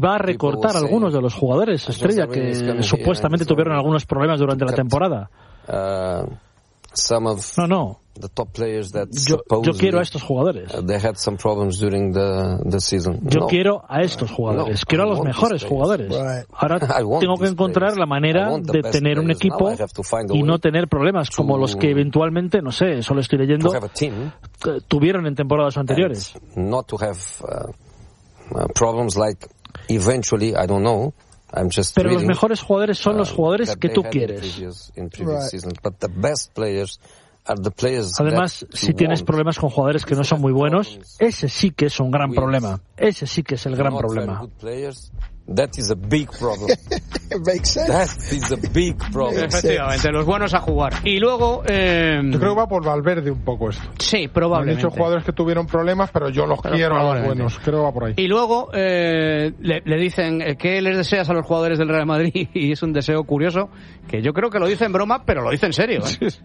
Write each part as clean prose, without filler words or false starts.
va a recortar algunos de los jugadores estrella que supuestamente tuvieron algunos problemas durante la temporada. No. Yo quiero a estos jugadores. Yo quiero a estos jugadores. Quiero a los mejores jugadores. Ahora tengo que encontrar la manera de tener un equipo y no tener problemas como los que eventualmente, no sé, solo estoy leyendo, tuvieron en temporadas anteriores. Pero los mejores jugadores son los jugadores que tú quieres. Además, si tienes problemas con jugadores que no son muy buenos, ese sí que es un gran problema. Ese sí que es el gran problema. That is a big problem. That is a big problem. Efectivamente, los buenos a jugar. Y luego... Yo creo que va por Valverde un poco esto. Sí, probablemente. Han dicho jugadores que tuvieron problemas, pero yo los quiero a los buenos. Creo que va por ahí. Y luego le dicen, ¿qué les deseas a los jugadores del Real Madrid? Y es un deseo curioso, que yo creo que lo dice en broma, pero lo dice en serio.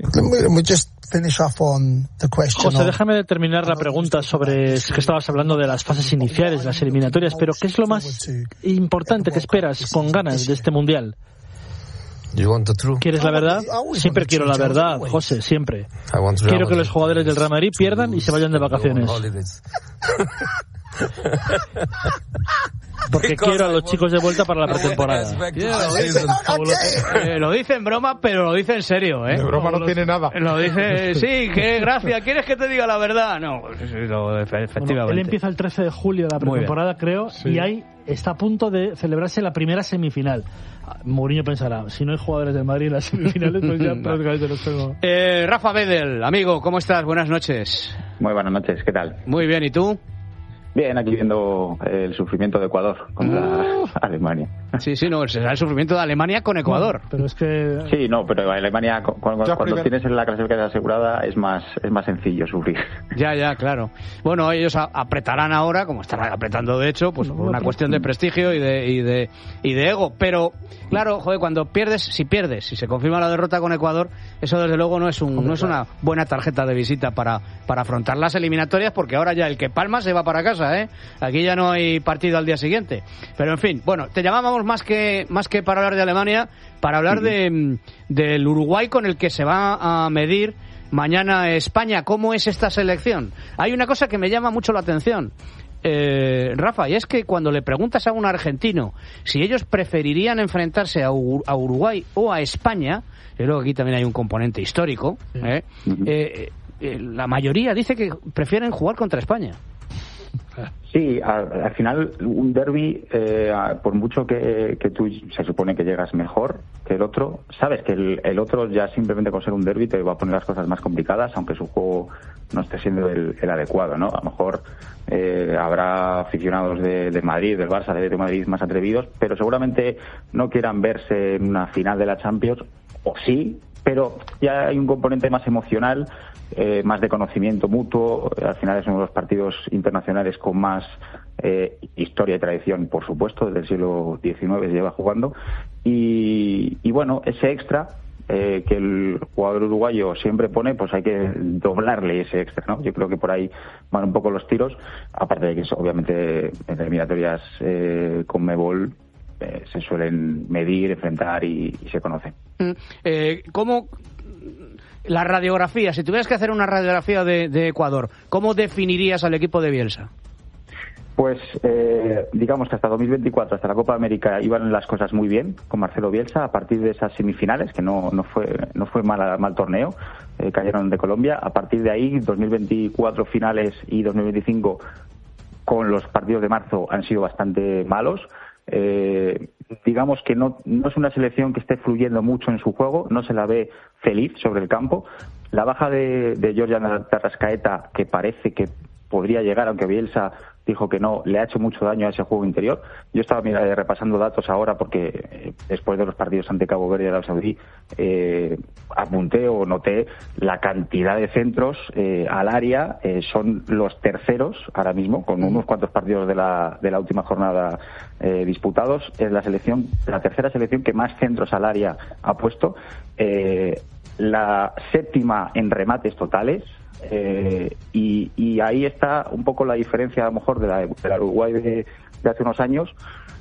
José, déjame terminar la pregunta sobre que estabas hablando de las fases iniciales, las eliminatorias, pero ¿qué es lo más importante que esperas con ganas de este mundial? ¿Quieres la verdad? Siempre quiero la verdad, José, siempre. Quiero que los jugadores del Real Madrid pierdan y se vayan de vacaciones. Porque quiero a los chicos de vuelta para la pretemporada. Lo dice en broma, pero lo dice en serio, De broma no tiene nada. Lo dice, sí, qué gracia. ¿Quieres que te diga la verdad? No, efectivamente. Bueno, él empieza el 13 de julio la pretemporada, creo, sí. Y ahí está a punto de celebrarse la primera semifinal. Mourinho pensará, si no hay jugadores del Madrid en las semifinales, pues ya prácticamente los tengo. Rafa Bedel, amigo, ¿cómo estás? Buenas noches. Muy buenas noches, ¿qué tal? Muy bien, ¿y tú? Bien, aquí viendo el sufrimiento de Ecuador contra Alemania. Sí, no, será el sufrimiento de Alemania con Ecuador. Pero es que... Sí, no, pero Alemania, cuando tienes la clasificación asegurada, es más sencillo sufrir. Ya, claro. Bueno, ellos apretarán ahora, como están apretando de hecho, pues por una cuestión de prestigio y de ego. Pero, claro, joder, cuando si se confirma la derrota con Ecuador, eso desde luego no es una buena tarjeta de visita para afrontar las eliminatorias, porque ahora ya el que palma se va para casa. Aquí ya no hay partido al día siguiente. Pero en fin, bueno, te llamábamos más que para hablar de Alemania, para hablar del Uruguay con el que se va a medir mañana España. ¿Cómo es esta selección? Hay una cosa que me llama mucho la atención, Rafa, y es que cuando le preguntas a un argentino si ellos preferirían enfrentarse a Uruguay o a España, yo creo que aquí también hay un componente histórico, la mayoría dice que prefieren jugar contra España. Sí, al final un derbi, por mucho que tú se supone que llegas mejor que el otro, sabes que el otro ya simplemente con ser un derbi te va a poner las cosas más complicadas, aunque su juego no esté siendo el adecuado, ¿no? A lo mejor habrá aficionados de Madrid, del Barça, de Madrid más atrevidos, pero seguramente no quieran verse en una final de la Champions, o sí, pero ya hay un componente más emocional, más de conocimiento mutuo. Al final es uno de los partidos internacionales con más historia y tradición, por supuesto, desde el siglo XIX se lleva jugando, y bueno, ese extra que el jugador uruguayo siempre pone, pues hay que doblarle ese extra, ¿no? Yo creo que por ahí van un poco los tiros, aparte de que obviamente en eliminatorias con Mebol se suelen medir, enfrentar y se conocen. ¿Cómo la radiografía, si tuvieras que hacer una radiografía de Ecuador, ¿cómo definirías al equipo de Bielsa? Pues digamos que hasta 2024, hasta la Copa América, iban las cosas muy bien con Marcelo Bielsa. A partir de esas semifinales, que no fue mal torneo, cayeron de Colombia. A partir de ahí, 2024 finales y 2025 con los partidos de marzo han sido bastante malos. Digamos que no es una selección que esté fluyendo mucho en su juego, no se la ve feliz sobre el campo. La baja de Jorge Arrascaeta, que parece que podría llegar, aunque Bielsa dijo que no, le ha hecho mucho daño a ese juego interior. Yo estaba repasando datos ahora porque después de los partidos ante Cabo Verde y Arabia Saudí apunté o noté la cantidad de centros al área. Son los terceros ahora mismo, con unos cuantos partidos de la última jornada disputados. Es la tercera selección que más centros al área ha puesto, la séptima en remates totales. Y ahí está un poco la diferencia a lo mejor de la Uruguay de hace unos años,